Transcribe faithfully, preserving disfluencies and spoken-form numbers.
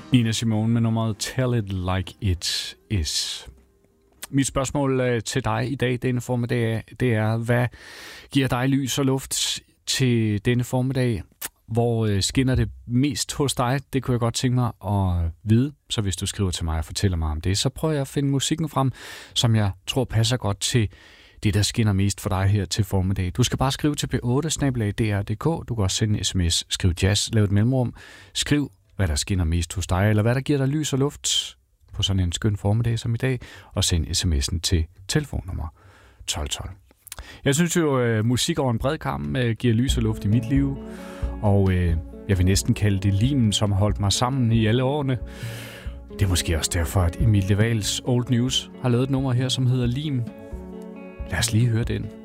Nina Simone med nummeret Tell It Like It Is. Mit spørgsmål øh, til dig i dag, denne formiddag, det er, hvad giver dig lys og luft til denne formiddag? Hvor øh, skinner det mest hos dig? Det kunne jeg godt tænke mig at vide. Så hvis du skriver til mig og fortæller mig om det, så prøver jeg at finde musikken frem, som jeg tror passer godt til det, der skinner mest for dig her til formiddag. Du skal bare skrive til p otte snabel-a d r punktum d k. Du kan også sende en sms. Skriv jazz, lav et mellemrum. Skriv, hvad der skinner mest hos dig, eller hvad der giver dig lys og luft på sådan en skøn formiddag som i dag, og send sms'en til telefonnummer tolv tolv. Jeg synes jo, at musik over en bred kam giver lys og luft i mit liv, og øh, jeg vil næsten kalde det limen, som har holdt mig sammen i alle årene. Det er måske også derfor, at Emilie Wahls Old News har lavet et nummer her, som hedder Lim. Lad os lige høre den.